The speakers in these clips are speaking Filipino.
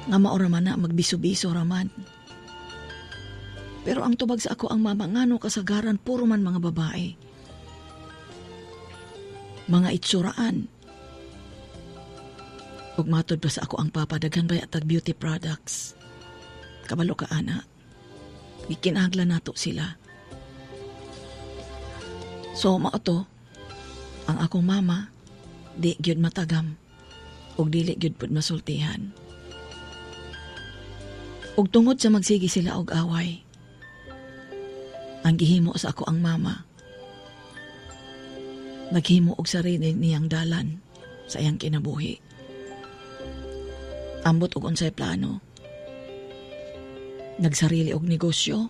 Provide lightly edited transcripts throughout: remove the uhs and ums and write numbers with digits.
Nga maora man na magbiso-biso raman. Pero ang tubag sa ako ang mama ngano kasagaran puro man mga babae. Mga itsuraan. Ug matod pa sa ako ang papa daghan ba atag beauty products. Kabalo ka ana. Gikinahanglan nato sila. So maato ang akong mama di gyud matagam ug dili gyud pud masultihan. Ug tungod sa magsigi sila og away, ang gihimo sa ako ang mama, naghimo og sarili niyang dalan sa iyang kinabuhi. Ambot og unsay plano. Nagsarili og negosyo.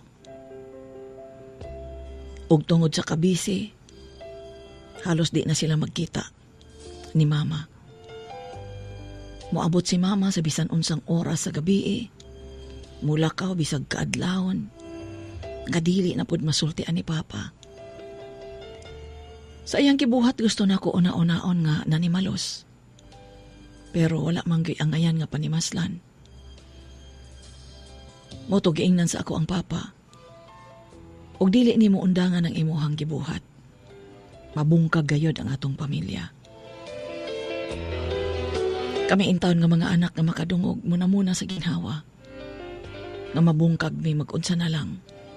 Ug tungod sa kabisi, halos di na sila magkita ni mama. Moabot si mama sa bisan unsang oras sa gabi. Mulakaw bisag kaadlawon. Nga dili na pud masultian ni papa. Sa iyang kibuhat gusto na ko una-unaon nga nanimalos. Pero wala man gyud ang ayan nga panimaslan. Moto giingnan sa ako ang papa. Og dili nimo undangan ang imuhang gibuhat. Mabungkag gayod ang atong pamilya. Kami intawon nga mga anak nga makadungog muna sa ginhawa. Nga mabungkag mi mag-unsa na lang.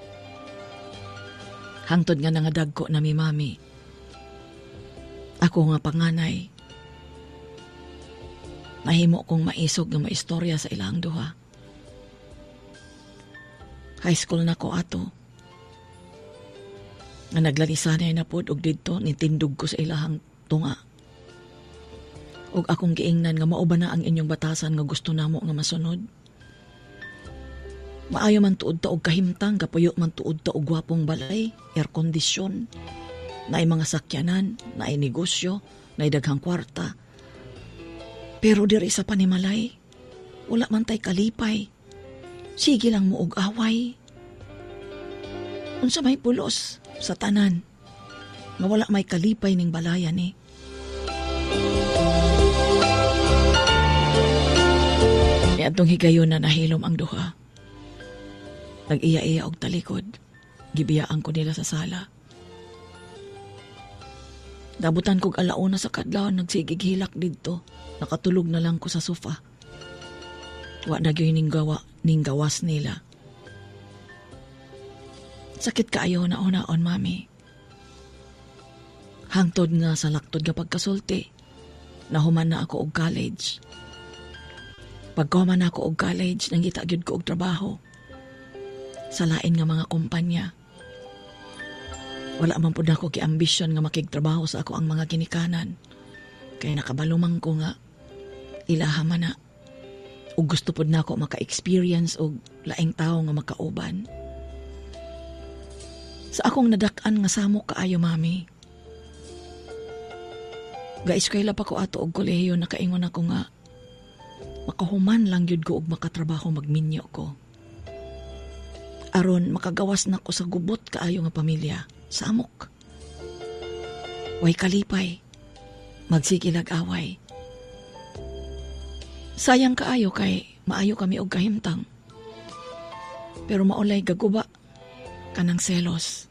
Hangtod nga nangadag ko na mi mami. Ako nga panganay. Nahimo kong maisog nga maistorya sa ilang duha. High school na ko ato. Nga naglanisanay na pod og didto nitindog ko sa ilahang tunga. Og akong giingnan nga mao ba na ang inyong batasan nga gusto namo nga masunod. Maayo man tuod ta og kahimtang, kapuyo man tuod ta og gwapong balay, air condition, naay mga sakyanan, naay negosyo, naay daghang kwarta. Pero diri sa panimalay, wala man tay kalipay. Sige lang mo og away. Unsa may pulos sa tanan, nga wala may kalipay ning balayan ni. Atong higayon na nahilom ang duha. Nag-iya-iya og talikod. Gibiyaan ko nila sa sala. Dabutan kog alauna sa kadlawon nagsigig hilak didto. Nakatulog na lang ko sa sofa. Wa na gyud ning gawas nila. Sakit kaayo na unaon, mami. Hangtod nga sa laktod nga pagkasulti. Nahuman na ako og college. Pagkahuman na ako og college, nangita gyud ko og trabaho. Sa lain nga mga kumpanya. Wala man pud ako ki-ambisyon nga makigtrabaho sa ako ang mga ginikanan. Kaya nakabalumang ko nga ilaha man na. Ug gusto pud nako maka-experience og laing tawo nga makauban. Sa akong nadak-an nga samok kaayo, mami. Ga-eskwela pa ko ato og kolehiyo, nakaingon ako nga makahuman lang yun ko og makatrabaho magminyo ko. Aron makagawas na ko sa gubot kaayo nga pamilya. Samok. Way kalipay. Magsigilag away. Sayang kaayo kay maayo kami og kahimtang. Pero maulay gaguba kanang selos.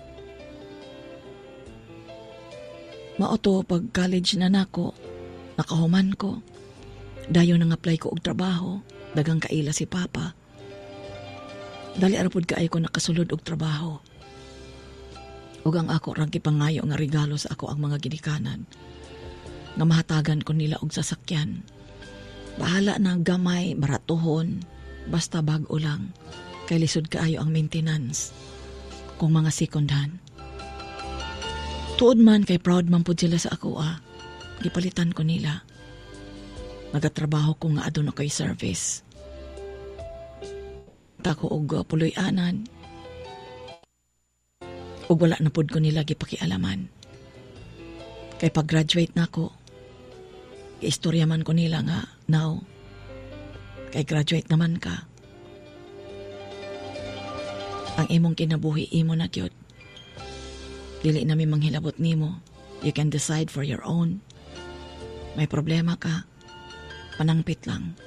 Maoto pag college na nako, nakahuman ko. Dayon nang apply ko og trabaho, dagang kaila si papa. Dali arapod kaay ko nakasulod og trabaho. Ug ang ako rang kipangayo nga regalo sa ako ang mga ginikanan. Nga mahatagan ko nila og sasakyan. Bahala na gamay, baratuhon, basta bag-o lang. Kay lisod kaayo ang maintenance kung mga second hand. Tuod man kay proud man pud sila sa ako Gipalitan ko nila. Nagatrabaho ko nga adun ako'y service. Tako og puloy-anan. Ug wala na pud ko nila gipakialaman. Kay pag-graduate na ko, istorya man ko nila nga, now, kay graduate naman ka. Ang imong kinabuhi, imo na gyud. Dili na mi manghilabot nimo. You can decide for your own. May problema ka, panangpit lang.